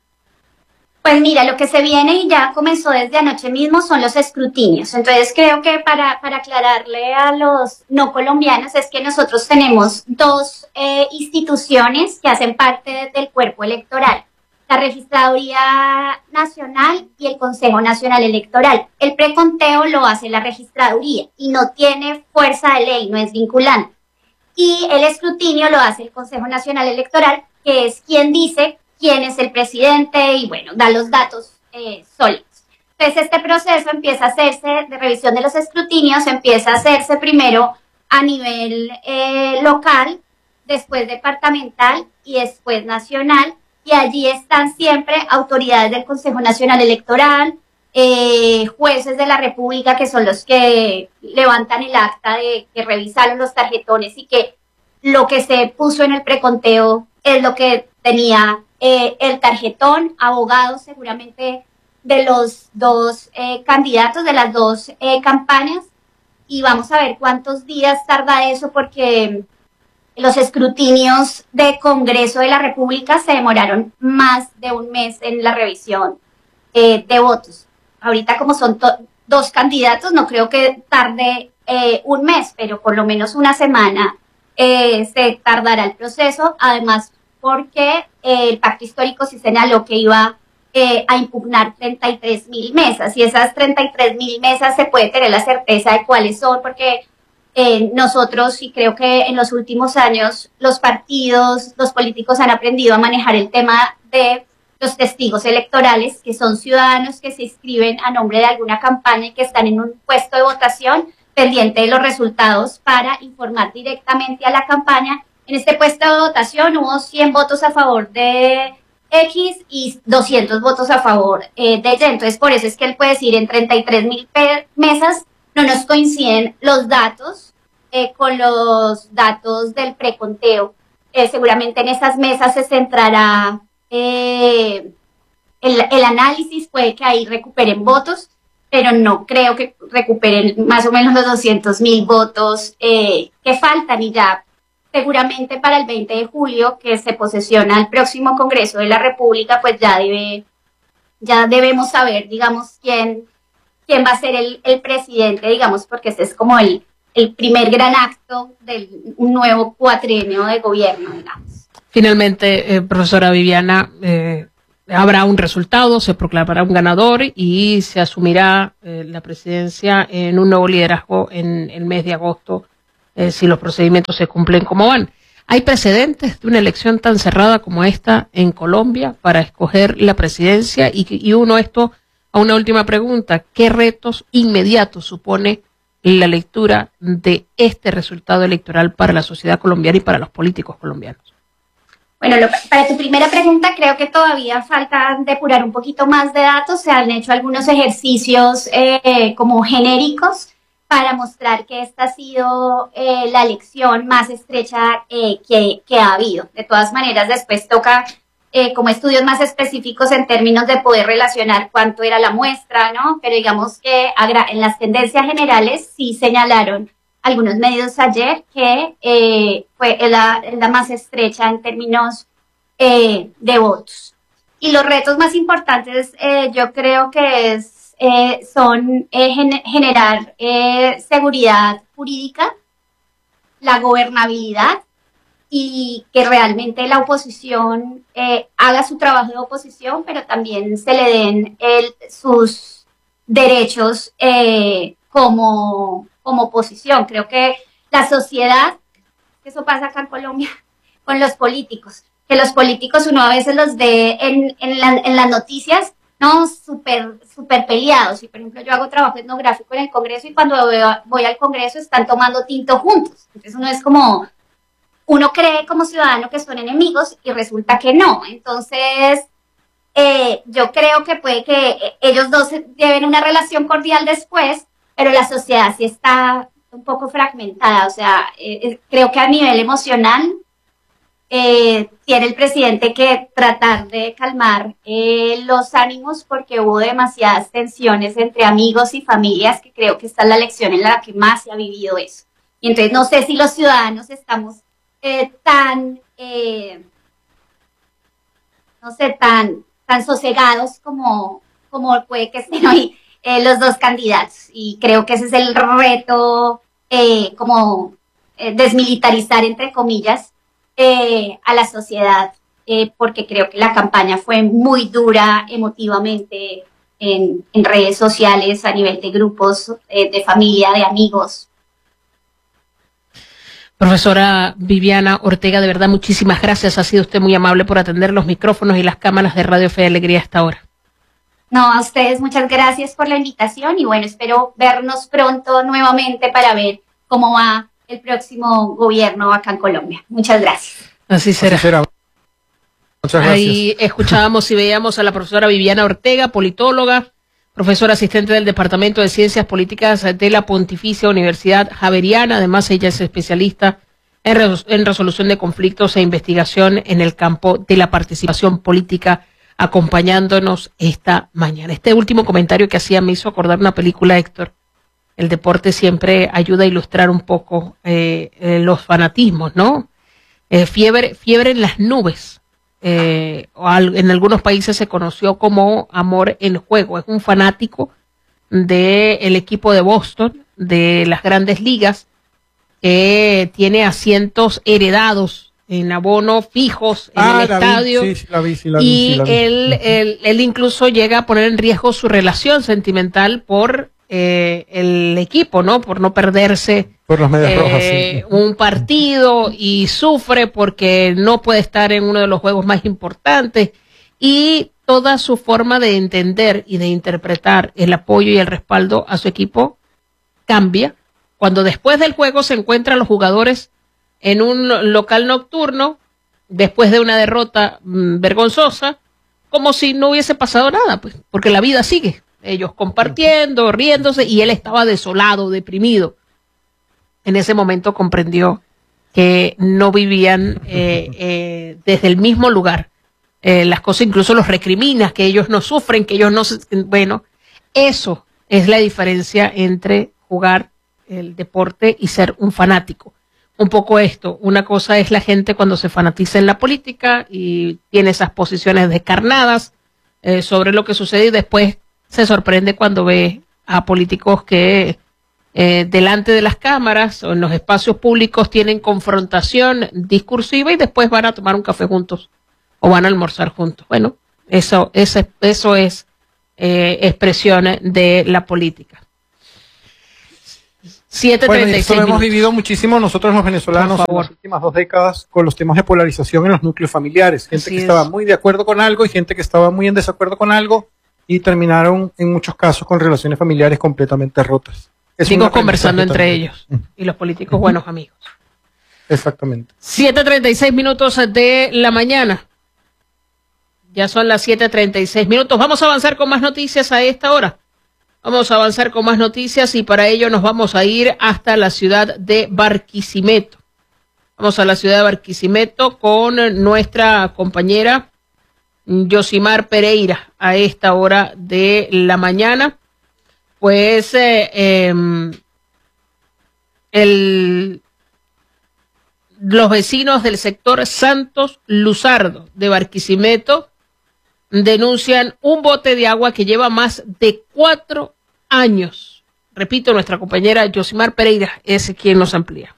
Pues mira, lo que se viene y ya comenzó desde anoche mismo son los escrutinios. Entonces creo que para aclararle a los no colombianos es que nosotros tenemos dos instituciones que hacen parte del cuerpo electoral: la Registraduría Nacional y el Consejo Nacional Electoral. El preconteo lo hace la Registraduría y no tiene fuerza de ley, no es vinculante. Y el escrutinio lo hace el Consejo Nacional Electoral, que es quien dice quién es el presidente y, bueno, da los datos sólidos. Entonces, este proceso empieza a hacerse, de revisión de los escrutinios, empieza a hacerse primero a nivel local, después departamental y después nacional. Y allí están siempre autoridades del Consejo Nacional Electoral, jueces de la República, que son los que levantan el acta de que revisaron los tarjetones y que lo que se puso en el preconteo es lo que tenía el tarjetón, abogados seguramente de los dos candidatos, de las dos campañas, y vamos a ver cuántos días tarda eso, porque los escrutinios de Congreso de la República se demoraron más de un mes en la revisión de votos. Ahorita, como son dos candidatos, no creo que tarde un mes, pero por lo menos una semana se tardará el proceso. Además, porque el pacto histórico sí señaló que iba a impugnar 33.000 mesas, y esas 33.000 mesas se puede tener la certeza de cuáles son, porque nosotros, y creo que en los últimos años los partidos, los políticos han aprendido a manejar el tema de los testigos electorales, que son ciudadanos que se inscriben a nombre de alguna campaña y que están en un puesto de votación pendiente de los resultados para informar directamente a la campaña. En este puesto de votación hubo 100 votos a favor de X y 200 votos a favor de Y. Entonces, por eso es que él puede decir en 33.000 mesas no nos coinciden los datos con los datos del preconteo. Seguramente en esas mesas se centrará el análisis, puede que ahí recuperen votos, pero no creo que recuperen más o menos los 200.000 votos que faltan, y ya seguramente para el 20 de julio, que se posesiona el próximo Congreso de la República, pues ya debemos saber, digamos, quién va a ser el presidente, digamos, porque ese es como el primer gran acto de un nuevo cuatrienio de gobierno, digamos. Finalmente, profesora Viviana, habrá un resultado, se proclamará un ganador y se asumirá la presidencia en un nuevo liderazgo en el mes de agosto, si los procedimientos se cumplen como van. ¿Hay precedentes de una elección tan cerrada como esta en Colombia para escoger la presidencia? Y uno esto a una última pregunta, ¿qué retos inmediatos supone la lectura de este resultado electoral para la sociedad colombiana y para los políticos colombianos? Bueno, para tu primera pregunta, creo que todavía falta depurar un poquito más de datos. Se han hecho algunos ejercicios como genéricos para mostrar que esta ha sido la elección más estrecha que ha habido. De todas maneras, después toca como estudios más específicos en términos de poder relacionar cuánto era la muestra, ¿no? Pero digamos que en las tendencias generales sí señalaron algunos medios ayer que fue la más estrecha en términos de votos. Y los retos más importantes yo creo que son generar seguridad jurídica, la gobernabilidad y que realmente la oposición haga su trabajo de oposición, pero también se le den sus derechos como oposición. Creo que la sociedad, eso pasa acá en Colombia con los políticos, que los políticos uno a veces los ve en las noticias, no, súper peleados. Y por ejemplo, yo hago trabajo etnográfico en el Congreso y cuando voy al Congreso están tomando tinto juntos. Entonces uno cree como ciudadano que son enemigos y resulta que no. Entonces, yo creo que puede que ellos dos lleven una relación cordial después, pero la sociedad sí está un poco fragmentada. O sea, creo que a nivel emocional tiene el presidente que tratar de calmar los ánimos porque hubo demasiadas tensiones entre amigos y familias, que creo que esta es la lección en la que más se ha vivido eso. Y entonces no sé si los ciudadanos estamos tan sosegados como puede que estén hoy los dos candidatos. Y creo que ese es el reto, desmilitarizar, entre comillas, a la sociedad, porque creo que la campaña fue muy dura emotivamente en redes sociales, a nivel de grupos, de familia, de amigos. Profesora Viviana Ortega, de verdad muchísimas gracias. Ha sido usted muy amable por atender los micrófonos y las cámaras de Radio Fe y Alegría hasta ahora. No, a ustedes muchas gracias por la invitación y bueno, espero vernos pronto nuevamente para ver cómo va el próximo gobierno acá en Colombia. Muchas gracias. Así será. Muchas gracias. Ahí escuchábamos y veíamos a la profesora Viviana Ortega, politóloga, profesora asistente del Departamento de Ciencias Políticas de la Pontificia Universidad Javeriana. Además, ella es especialista en resolución de conflictos e investigación en el campo de la participación política, acompañándonos esta mañana. Este último comentario que hacía me hizo acordar una película, Héctor. El deporte siempre ayuda a ilustrar un poco los fanatismos, ¿no? Fiebre en las nubes. En algunos países se conoció como amor en juego. Es un fanático del equipo de Boston, de las grandes ligas, que tiene asientos heredados en abono fijos en el estadio. Él incluso llega a poner en riesgo su relación sentimental por el equipo, ¿no? Por no perderse por los medias rojas, sí. Un partido, y sufre porque no puede estar en uno de los juegos más importantes, y toda su forma de entender y de interpretar el apoyo y el respaldo a su equipo cambia cuando después del juego se encuentran los jugadores en un local nocturno después de una derrota vergonzosa, como si no hubiese pasado nada, pues, porque la vida sigue. Ellos compartiendo, riéndose, y él estaba desolado, deprimido. En ese momento comprendió que no vivían desde el mismo lugar. Las cosas incluso los recrimina, que ellos no sufren, que ellos no... Bueno, eso es la diferencia entre jugar el deporte y ser un fanático. Un poco esto, una cosa es la gente cuando se fanatiza en la política y tiene esas posiciones descarnadas sobre lo que sucede, y después se sorprende cuando ve a políticos que delante de las cámaras o en los espacios públicos tienen confrontación discursiva y después van a tomar un café juntos o van a almorzar juntos. Bueno, eso es expresión de la política. 7:36. Bueno, esto lo hemos vivido muchísimo nosotros los venezolanos en las últimas 2 décadas con los temas de polarización en los núcleos familiares. Gente que estaba muy de acuerdo con algo y gente que estaba muy en desacuerdo con algo y terminaron en muchos casos con relaciones familiares completamente rotas. Sigo conversando entre ellos y los políticos buenos amigos. Exactamente. 7:36 minutos de la mañana. Ya son las 7:36 minutos. Vamos a avanzar con más noticias a esta hora. Vamos a avanzar con más noticias y para ello nos vamos a ir hasta la ciudad de Barquisimeto. Vamos a la ciudad de Barquisimeto con nuestra compañera Yosimar Pereira a esta hora de la mañana. Pues los vecinos del sector Santos Luzardo de Barquisimeto denuncian un bote de agua que lleva más de 4 años. Repito, nuestra compañera Yosimar Pereira es quien nos amplía.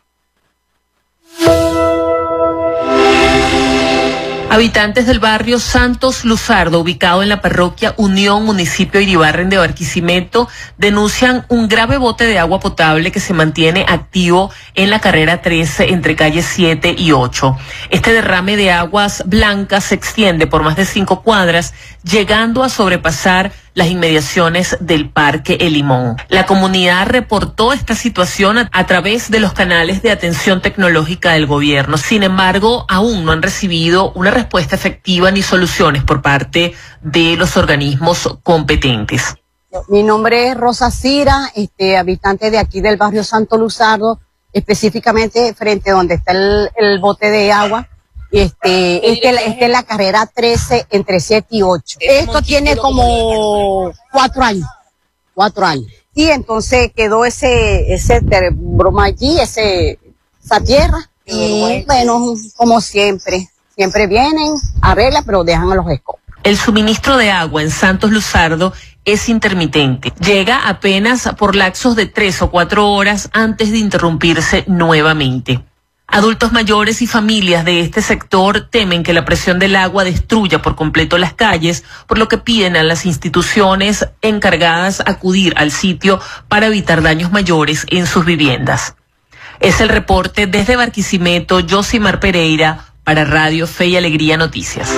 Habitantes del barrio Santos Luzardo, ubicado en la parroquia Unión, municipio de Iribarren de Barquisimeto, denuncian un grave bote de agua potable que se mantiene activo en la carrera 13 entre calles 7 y 8. Este derrame de aguas blancas se extiende por más de 5 cuadras, llegando a sobrepasar las inmediaciones del Parque El Limón. La comunidad reportó esta situación a través de los canales de atención tecnológica del gobierno. Sin embargo, aún no han recibido una respuesta efectiva ni soluciones por parte de los organismos competentes. Mi nombre es Rosa Cira, habitante de aquí del barrio Santo Luzardo, específicamente frente a donde está el bote de agua. Esta es la carrera 13 entre 7 y 8. Esto tiene como 4 años. 4 años. Y entonces quedó ese broma allí, esa tierra. Y bueno, como siempre vienen, arreglan, pero dejan a los escombros. El suministro de agua en Santos Luzardo es intermitente. Llega apenas por lapsos de 3 o 4 horas antes de interrumpirse nuevamente. Adultos mayores y familias de este sector temen que la presión del agua destruya por completo las calles, por lo que piden a las instituciones encargadas acudir al sitio para evitar daños mayores en sus viviendas. Es el reporte desde Barquisimeto, Yosimar Pereira, para Radio Fe y Alegría Noticias.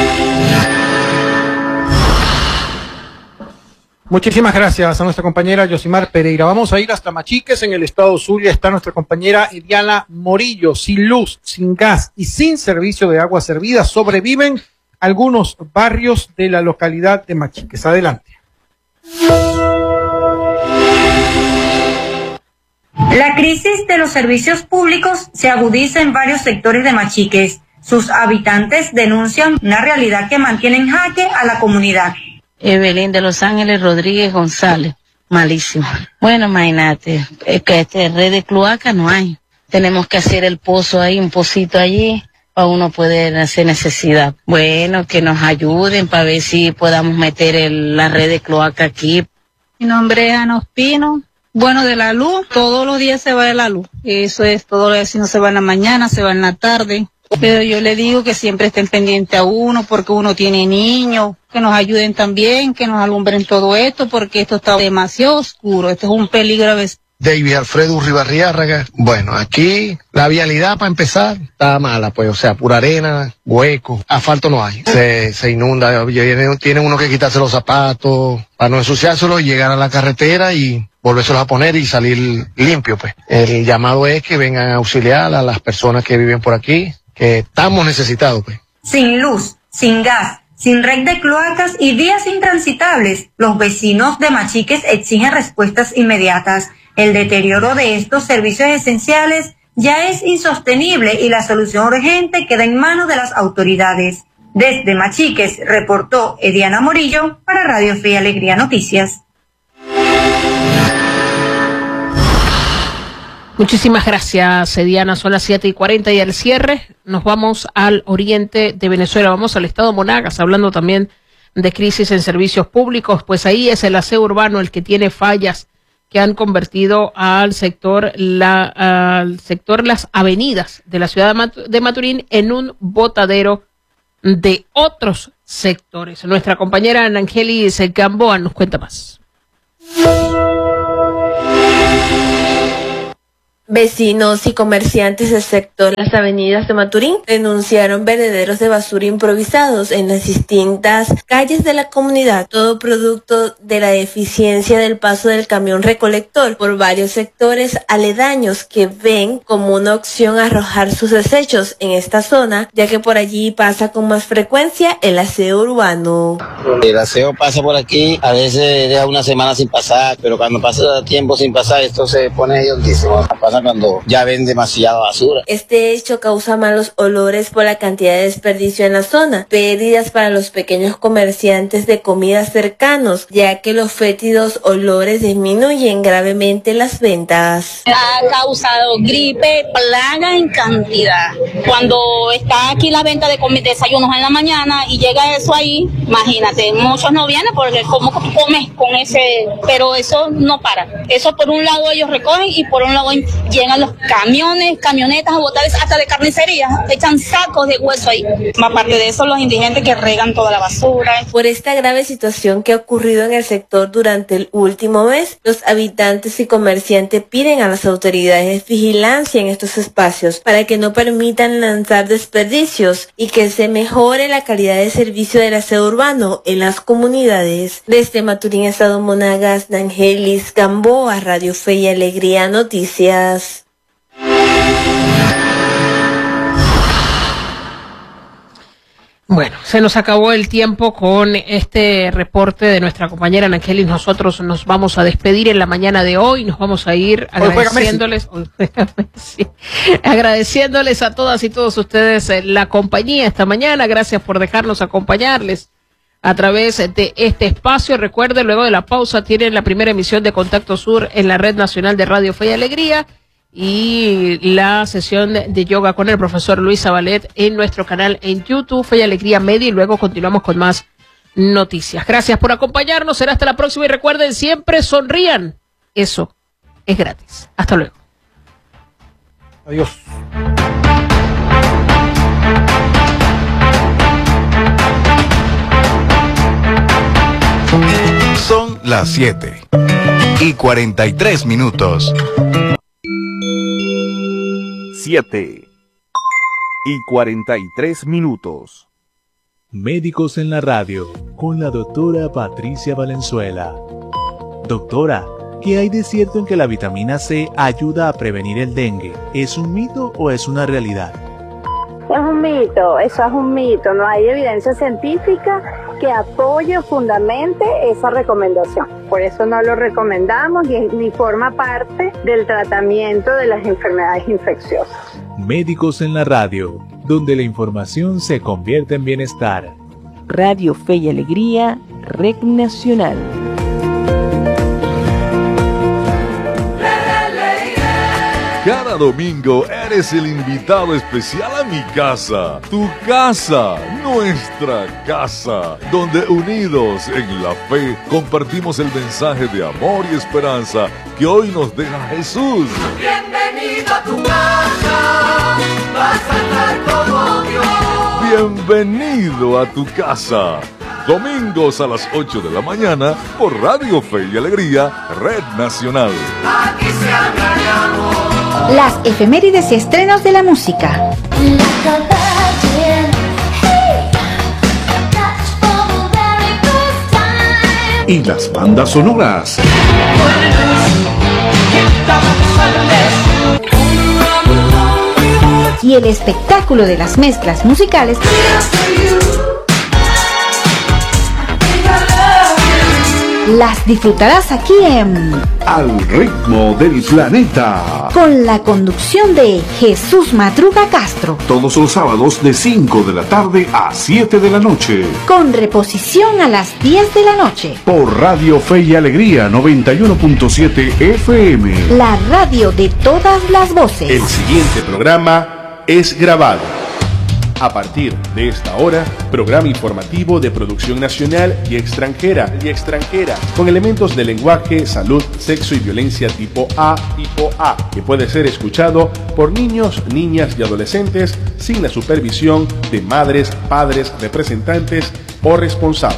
Muchísimas gracias a nuestra compañera Yosimar Pereira. Vamos a ir hasta Machiques, en el estado Zulia. Está nuestra compañera Ediana Morillo. Sin luz, sin gas y sin servicio de agua servida sobreviven algunos barrios de la localidad de Machiques. Adelante. La crisis de los servicios públicos se agudiza en varios sectores de Machiques. Sus habitantes denuncian una realidad que mantiene en jaque a la comunidad. Evelyn de Los Ángeles Rodríguez González, malísimo. Bueno, imagínate, es que red de cloaca no hay. Tenemos que hacer el pozo ahí, un pocito allí, para uno poder hacer necesidad. Bueno, que nos ayuden para ver si podamos meter la red de cloaca aquí. Mi nombre es Ana Ospino. Bueno, de la luz, todos los días se va de la luz. Eso es, todos los vecinos se van en la mañana, se van en la tarde. Pero yo le digo que siempre estén pendientes a uno porque uno tiene niños, que nos ayuden también, que nos alumbren todo esto porque esto está demasiado oscuro, esto es un peligro a veces. David Alfredo Ribarriárraga. Bueno, aquí la vialidad para empezar está mala, pues, o sea, pura arena, hueco, asfalto no hay. Se inunda, tiene uno que quitarse los zapatos para no ensuciárselos y llegar a la carretera y volvérselos a poner y salir limpio, pues. El llamado es que vengan a auxiliar a las personas que viven por aquí, que estamos necesitados, pues. Sin luz, sin gas, sin red de cloacas y vías intransitables, los vecinos de Machiques exigen respuestas inmediatas. El deterioro de estos servicios esenciales ya es insostenible y la solución urgente queda en manos de las autoridades. Desde Machiques, reportó Ediana Morillo para Radio Fe y Alegría Noticias. Muchísimas gracias, Ediana. Son las 7:40 y al cierre nos vamos al oriente de Venezuela. Vamos al estado Monagas, hablando también de crisis en servicios públicos. Pues ahí es el aseo urbano el que tiene fallas que han convertido al sector Las Avenidas de la ciudad de Maturín en un botadero de otros sectores. Nuestra compañera Ana Angelis Gamboa nos cuenta más. Vecinos y comerciantes del sector Las Avenidas de Maturín denunciaron vertederos de basura improvisados en las distintas calles de la comunidad, todo producto de la deficiencia del paso del camión recolector por varios sectores aledaños que ven como una opción arrojar sus desechos en esta zona, ya que por allí pasa con más frecuencia el aseo urbano. El aseo pasa por aquí, a veces deja una semana sin pasar, pero cuando pasa tiempo sin pasar esto se pone hediondísimo. Pasa cuando ya ven demasiada basura. Este hecho causa malos olores por la cantidad de desperdicio en la zona, pérdidas para los pequeños comerciantes de comidas cercanos, ya que los fétidos olores disminuyen gravemente las ventas. Ha causado gripe, plaga en cantidad. Cuando está aquí la venta de desayunos en la mañana y llega eso ahí, imagínate, muchos no vienen porque ¿cómo comes con ese? Pero eso no para. Eso por un lado ellos recogen y por un lado llegan los camiones, camionetas a botar hasta de carnicería, echan sacos de hueso ahí. Aparte de eso, los indigentes que regan toda la basura. Por esta grave situación que ha ocurrido en el sector durante el último mes, los habitantes y comerciantes piden a las autoridades vigilancia en estos espacios para que no permitan lanzar desperdicios y que se mejore la calidad de servicio del aseo urbano en las comunidades. Desde Maturín, Estado Monagas, Angelis Gamboa, Radio Fe y Alegría Noticias. Bueno, se nos acabó el tiempo con este reporte de nuestra compañera Ana Angelis. Nosotros nos vamos a despedir en la mañana de hoy. Nos vamos a ir agradeciéndoles a todas y todos ustedes la compañía esta mañana. Gracias por dejarnos acompañarles a través de este espacio. Recuerde, luego de la pausa tienen la primera emisión de Contacto Sur en la Red Nacional de Radio Fe y Alegría y la sesión de yoga con el profesor Luis Zabalet en nuestro canal en YouTube, Fe y Alegría Media, y luego continuamos con más noticias. Gracias por acompañarnos, será hasta la próxima y recuerden, siempre sonrían, eso es gratis. Hasta luego. Adiós. Son las 7:43. 7:43. Médicos en la radio, con la doctora Patricia Valenzuela. Doctora, ¿qué hay de cierto en que la vitamina C ayuda a prevenir el dengue? ¿Es un mito o es una realidad? Es un mito, eso es un mito. No hay evidencia científica que apoye o fundamente esa recomendación. Por eso no lo recomendamos ni forma parte del tratamiento de las enfermedades infecciosas. Médicos en la radio, donde la información se convierte en bienestar. Radio Fe y Alegría, Red Nacional. Cada domingo eres el invitado especial a mi casa, tu casa, nuestra casa, donde unidos en la fe compartimos el mensaje de amor y esperanza que hoy nos deja Jesús. Bienvenido a tu casa, vas a estar como Dios. Bienvenido a tu casa. Domingos a las 8 de la mañana por Radio Fe y Alegría, Red Nacional. Aquí se habla de amor. Las efemérides y estrenos de la música. Y las bandas sonoras. Y el espectáculo de las mezclas musicales. Las disfrutarás aquí en Al Ritmo del Planeta, con la conducción de Jesús Madruga Castro, todos los sábados de 5 de la tarde a 7 de la noche, con reposición a las 10 de la noche, por Radio Fe y Alegría 91.7 FM, la radio de todas las voces. El siguiente programa es grabado. A partir de esta hora, programa informativo de producción nacional y extranjera, con elementos de lenguaje, salud, sexo y violencia tipo A, que puede ser escuchado por niños, niñas y adolescentes sin la supervisión de madres, padres, representantes o responsables.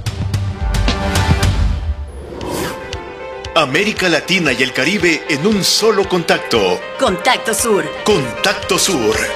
América Latina y el Caribe en un solo contacto. Contacto Sur. Contacto Sur.